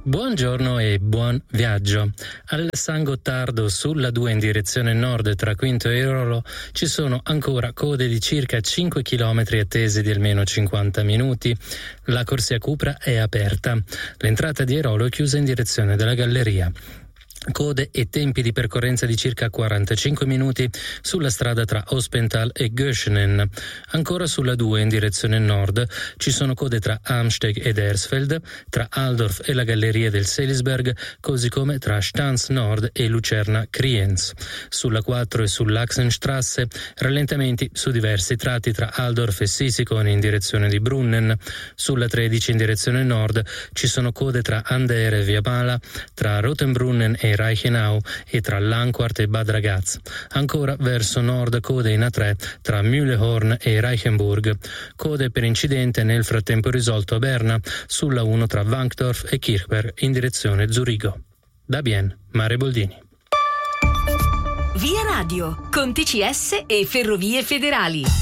Buongiorno e buon viaggio. Al San Gottardo sulla 2 in direzione nord tra Quinto e Irolo ci sono ancora code di circa 5 km attese di almeno 50 minuti. La corsia Cupra è aperta. L'entrata di Irolo è chiusa in direzione della galleria. Code e tempi di percorrenza di circa 45 minuti sulla strada tra Ospental e Göschenen. Ancora sulla 2 in direzione nord ci sono code tra Amsteg ed Ersfeld, tra Altdorf e la galleria del Selisberg, così come tra Stans Nord e Lucerna Kriens. Sulla 4 e sull'Achsenstrasse rallentamenti su diversi tratti tra Altdorf e Sisikon in direzione di Brunnen. Sulla 13 in direzione nord ci sono code tra Ander e Via Mala, tra Rotenbrunnen e Reichenau e tra Langquart e Bad Ragaz. Ancora verso nord code in A3 tra Mühlehorn e Reichenburg. Code per incidente nel frattempo risolto a Berna sulla 1 tra Wankdorf e Kirchberg in direzione Zurigo. Da Bien, Mare Boldini. Via Radio con TCS e Ferrovie Federali.